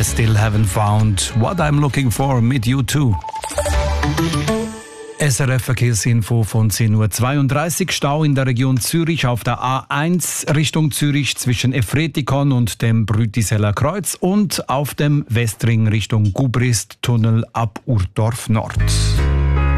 Still haven't found what I'm looking for mit U2. SRF Verkehrsinfo von 10.32 Uhr. Stau in der Region Zürich auf der A1 Richtung Zürich zwischen Efretikon und dem Brütiseller Kreuz und auf dem Westring Richtung Gubrist Tunnel ab Urdorf Nord.